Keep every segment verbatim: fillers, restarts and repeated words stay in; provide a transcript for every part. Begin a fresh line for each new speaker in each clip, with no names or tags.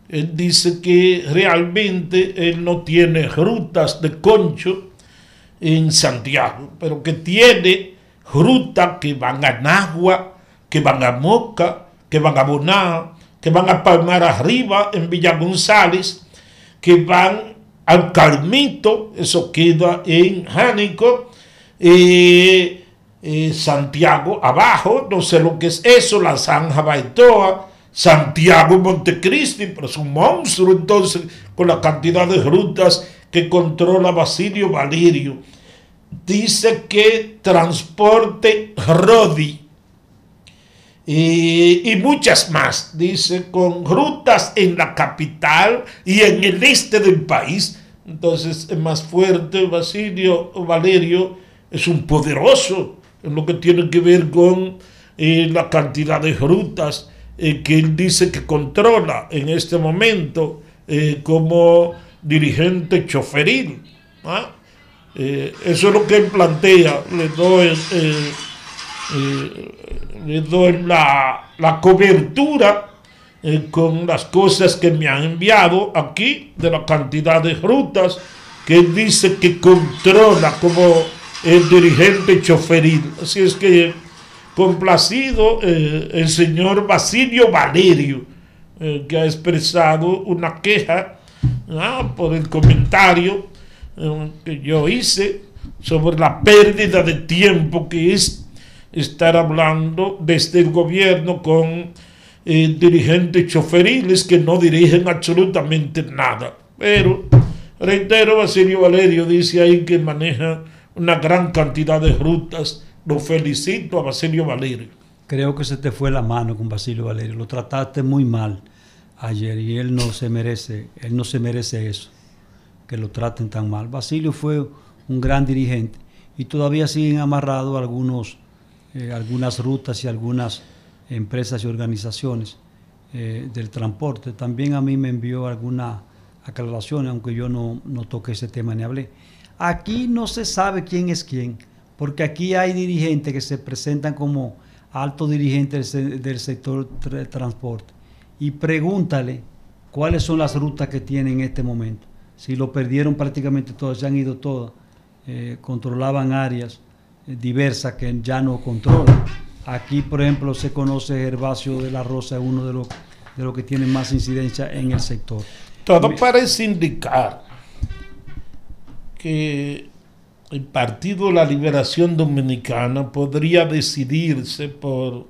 Él dice que realmente él no tiene rutas de concho en Santiago, pero que tiene rutas que van a Nagua, que van a Moca, que van a Boná, que van a Palmar Arriba en Villa González, que van al Carmito, eso queda en Jánico, eh, eh, Santiago abajo, no sé lo que es eso, la Zanja Baitoa, Santiago Montecristi, pero es un monstruo entonces con la cantidad de rutas que controla Basilio Valerio. Dice que Transporte Rodi y, y muchas más, dice, con rutas en la capital y en el este del país. Entonces es más fuerte. Basilio Valerio es un poderoso en lo que tiene que ver con eh, la cantidad de rutas eh, que él dice que controla en este momento eh, como dirigente choferil. ¿Ah? Eh, eso es lo que él plantea. Le doy, eh, eh, le doy la, la cobertura eh, con las cosas que me han enviado aquí de la cantidad de rutas que él dice que controla como el dirigente choferil. Así es que complacido eh, el señor Basilio Valerio, eh, que ha expresado una queja ah, por el comentario eh, que yo hice sobre la pérdida de tiempo que es estar hablando desde el gobierno con eh, dirigentes choferiles que no dirigen absolutamente nada. Pero reitero, Basilio Valerio dice ahí que maneja una gran cantidad de rutas. Lo felicito a Basilio Valerio.
Creo que se te fue la mano con Basilio Valerio. Lo trataste muy mal ayer y él no se merece, él no se merece eso, que lo traten tan mal. Basilio fue un gran dirigente y todavía siguen amarrados algunos, eh, algunas rutas y algunas empresas y organizaciones eh, del transporte. También a mí me envió alguna aclaración, aunque yo no, no toqué ese tema ni hablé. Aquí no se sabe quién es quién, porque aquí hay dirigentes que se presentan como altos dirigentes del, del sector de transporte. Y pregúntale cuáles son las rutas que tienen en este momento. Si lo perdieron prácticamente todas, se han ido todas. Eh, controlaban áreas eh, diversas que ya no controlan. Aquí, por ejemplo, se conoce Gervasio de la Rosa, uno de los de lo que tiene más incidencia en el sector.
Todo Me... parece indicar que el Partido de la Liberación Dominicana podría decidirse por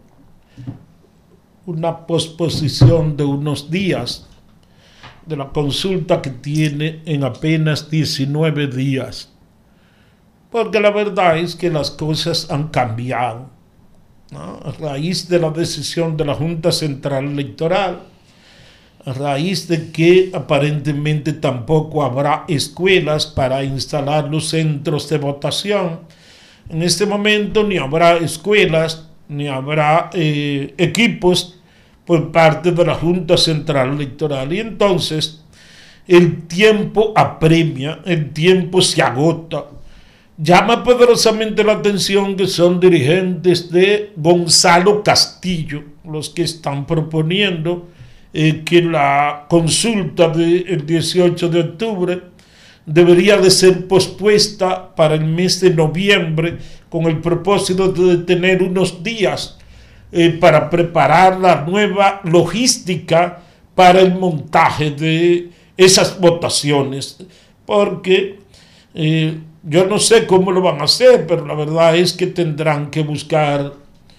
una posposición de unos días de la consulta que tiene en apenas diecinueve días. Porque la verdad es que las cosas han cambiado, ¿no? A raíz de la decisión de la Junta Central Electoral, a raíz de que aparentemente tampoco habrá escuelas para instalar los centros de votación. En este momento ni habrá escuelas, ni habrá eh, equipos por parte de la Junta Central Electoral. Y entonces el tiempo apremia, el tiempo se agota. Llama poderosamente la atención que son dirigentes de Gonzalo Castillo los que están proponiendo Eh, que la consulta del dieciocho de octubre debería de ser pospuesta para el mes de noviembre con el propósito de tener unos días eh, para preparar la nueva logística para el montaje de esas votaciones, porque eh, yo no sé cómo lo van a hacer, pero la verdad es que tendrán que buscar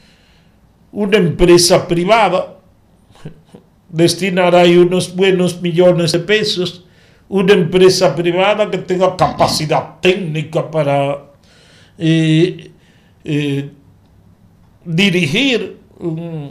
una empresa privada, destinar ahí unos buenos millones de pesos, una empresa privada que tenga capacidad técnica para eh, eh, dirigir un,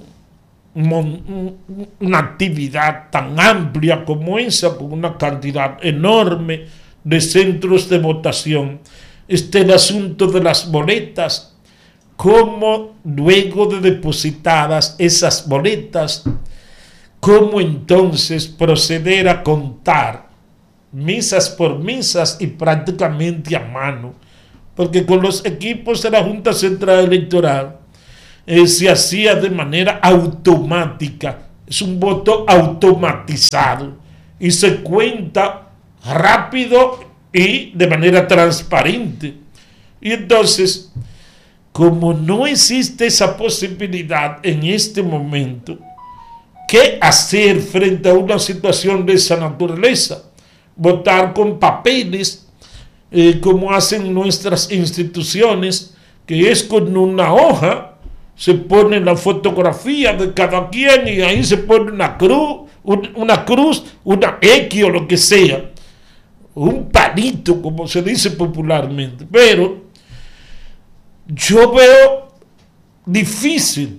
un, una actividad tan amplia como esa, con una cantidad enorme de centros de votación. Este el asunto de las boletas, cómo luego de depositadas esas boletas, cómo entonces proceder a contar misas por misas y prácticamente a mano, porque con los equipos de la Junta Central Electoral eh, se hacía de manera automática es un voto automatizado y se cuenta rápido y de manera transparente. Y entonces, como no existe esa posibilidad en este momento, ¿qué hacer frente a una situación de esa naturaleza? Votar con papeles, eh, como hacen nuestras instituciones, que es con una hoja, se pone la fotografía de cada quien y ahí se pone una cruz, un, una cruz, una X o lo que sea, un palito, como se dice popularmente. Pero yo veo difícil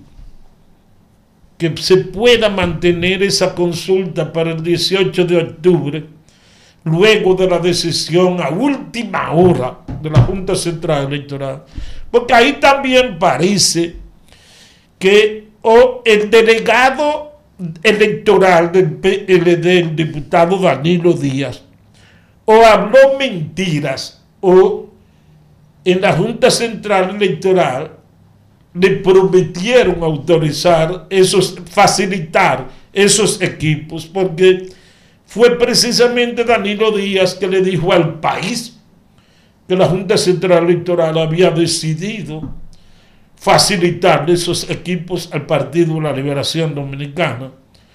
que se pueda mantener esa consulta para el dieciocho de octubre, luego de la decisión a última hora de la Junta Central Electoral, porque ahí también parece que o el delegado electoral del P L D, el diputado Danilo Díaz, o habló mentiras, o en la Junta Central Electoral le prometieron autorizar esos, facilitar esos equipos, porque fue precisamente Danilo Díaz que le dijo al país que la Junta Central Electoral había decidido facilitar esos equipos al Partido de la Liberación Dominicana.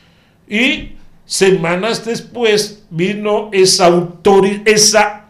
Y semanas después vino esa, autori esa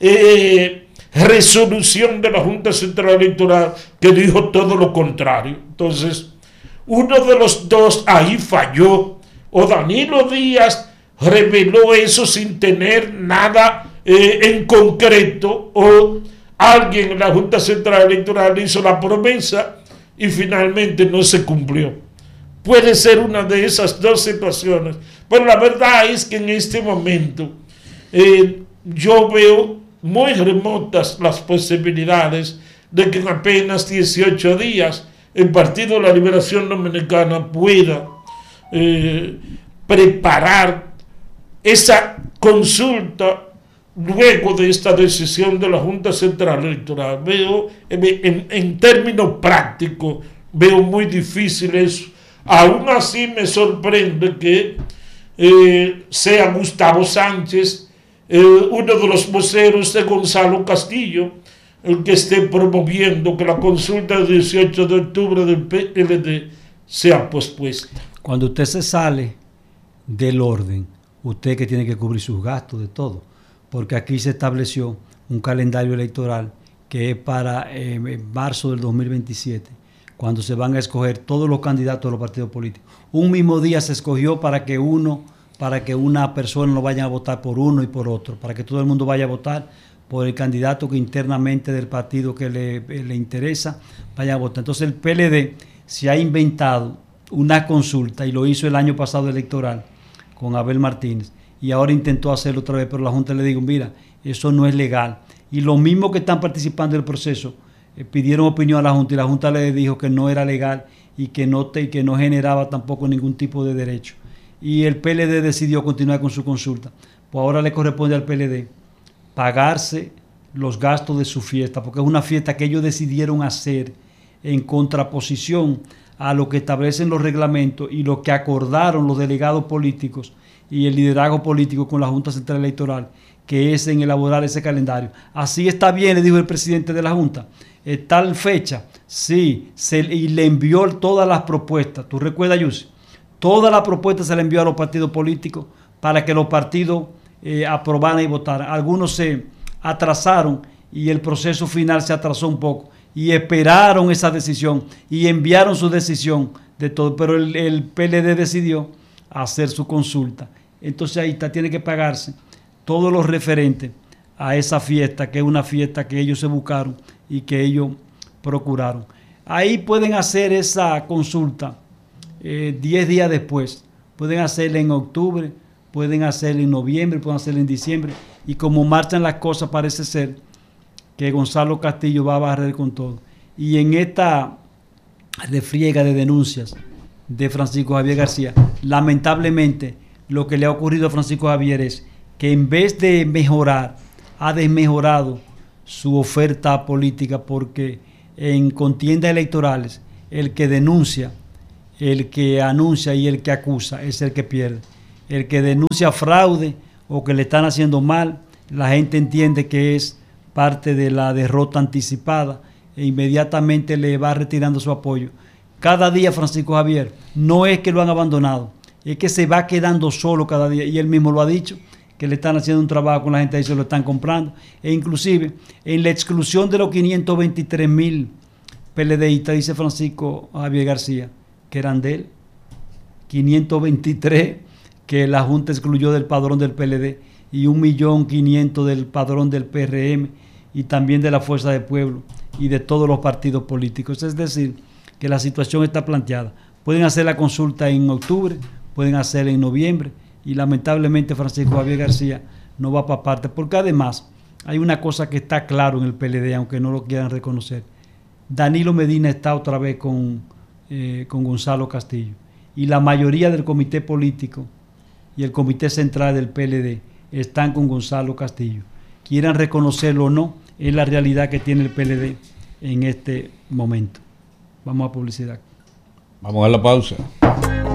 eh, resolución de la Junta Central Electoral que dijo todo lo contrario. Entonces, uno de los dos ahí falló, o Danilo Díaz reveló eso sin tener nada eh, en concreto, o alguien en la Junta Central Electoral hizo la promesa y finalmente no se cumplió. Puede ser una de esas dos situaciones, pero la verdad es que en este momento eh, yo veo muy remotas las posibilidades de que en apenas dieciocho días el Partido de la Liberación Dominicana pueda eh, preparar esa consulta luego de esta decisión de la Junta Central Electoral. Veo, en, en términos prácticos, veo muy difícil eso. Aún así me sorprende que eh, sea Gustavo Sánchez, eh, uno de los voceros de Gonzalo Castillo, el que esté promoviendo que la consulta del dieciocho de octubre del P L D sea pospuesta.
Cuando usted se sale del orden, usted que tiene que cubrir sus gastos de todo, porque aquí se estableció un calendario electoral que es para eh, marzo del dos mil veintisiete, cuando se van a escoger todos los candidatos de los partidos políticos. Un mismo día se escogió para que uno, para que una persona no vaya a votar por uno y por otro, para que todo el mundo vaya a votar por el candidato que internamente del partido que le, le interesa vaya a votar. Entonces el P L D se ha inventado una consulta y lo hizo el año pasado electoral con Abel Martínez y ahora intentó hacerlo otra vez, pero la Junta le dijo, mira, eso no es legal. Y los mismos que están participando del proceso eh, pidieron opinión a la Junta y la Junta le dijo que no era legal y que no, te, que no generaba tampoco ningún tipo de derecho. Y el P L D decidió continuar con su consulta. Pues ahora le corresponde al P L D pagarse los gastos de su fiesta, porque es una fiesta que ellos decidieron hacer en contraposición a lo que establecen los reglamentos y lo que acordaron los delegados políticos y el liderazgo político con la Junta Central Electoral, que es en elaborar ese calendario. Así está bien, le dijo el presidente de la Junta, en tal fecha, sí, se, y le envió todas las propuestas. ¿Tú recuerdas, Yussi? Todas las propuestas se le envió a los partidos políticos para que los partidos eh, aprobaran y votaran. Algunos se atrasaron y el proceso final se atrasó un poco y esperaron esa decisión y enviaron su decisión de todo, pero el, el P L D decidió hacer su consulta. Entonces ahí está, tiene que pagarse todos los referentes a esa fiesta, que es una fiesta que ellos se buscaron y que ellos procuraron. Ahí pueden hacer esa consulta eh, diez días después, pueden hacerla en octubre, pueden hacerla en noviembre, pueden hacerla en diciembre, y como marchan las cosas parece ser que Gonzalo Castillo va a barrer con todo. Y en esta refriega de denuncias de Francisco Javier García, lamentablemente lo que le ha ocurrido a Francisco Javier es que en vez de mejorar, ha desmejorado su oferta política, porque en contiendas electorales el que denuncia el que anuncia y el que acusa es el que pierde. El que denuncia fraude o que le están haciendo mal, la gente entiende que es parte de la derrota anticipada e inmediatamente le va retirando su apoyo. Cada día, Francisco Javier, no es que lo han abandonado, es que se va quedando solo cada día, y él mismo lo ha dicho, que le están haciendo un trabajo con la gente y se lo están comprando, e inclusive en la exclusión de los quinientos veintitrés mil PLDistas, dice Francisco Javier García, que eran de él, quinientos veintitrés que la Junta excluyó del padrón del P L D y un millón quinientos del padrón del P R M y también de la Fuerza del Pueblo y de todos los partidos políticos. Es decir, que la situación está planteada. Pueden hacer la consulta en octubre, pueden hacerla en noviembre, y lamentablemente Francisco Javier García no va para parte, porque además hay una cosa que está claro en el P L D, aunque no lo quieran reconocer. Danilo Medina está otra vez con, eh, con Gonzalo Castillo, y la mayoría del comité político y el comité central del P L D están con Gonzalo Castillo. Quieran reconocerlo o no, es la realidad que tiene el P L D en este momento. Vamos a publicidad.
Vamos a la pausa.